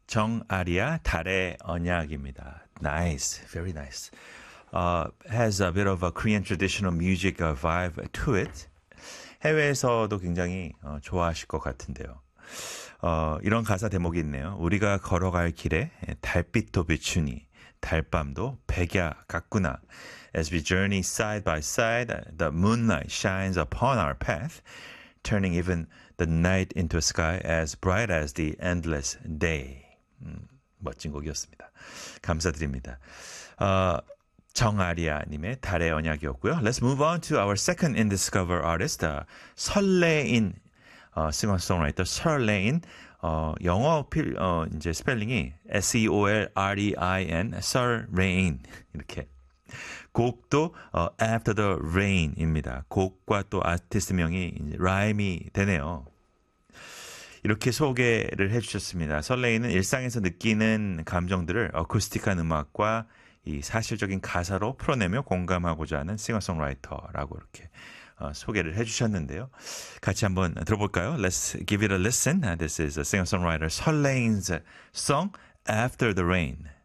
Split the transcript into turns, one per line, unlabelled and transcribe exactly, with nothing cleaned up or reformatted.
정아리아 달의 언약입니다. Nice, very nice. Uh, has a bit of a Korean traditional music uh, vibe to it. 해외에서도 굉장히 어, 좋아하실 것 같은데요. 어, 이런 가사 대목이 있네요. 우리가 걸어갈 길에 달빛도 비추니 달밤도 백야 같구나. As we journey side by side, the moonlight shines upon our path, turning even the night into a sky as bright as the endless day. 음, 멋진 곡이었습니다. 감사드립니다. 어, 정아리아님의 달의 언약이었고요. Let's move on to our second indiscover artist, uh, 설레인 어, 싱어송라이터 설레인 어, 영어 필, 어, 이제 스펠링이 S E O L R E I N 설레인 이렇게 곡도 어, After the Rain입니다. 곡과 또 아티스트명이 이제 라임이 되네요. 이렇게 소개를 해주셨습니다. 설레이는 일상에서 느끼는 감정들을 어쿠스틱한 음악과 이 사실적인 가사로 풀어내며 공감하고자 하는 싱어송라이터라고 이렇게 어, 소개를 해주셨는데요. 같이 한번 들어볼까요? Let's give it a listen. This is a singer-songwriter 설레인's song After the Rain.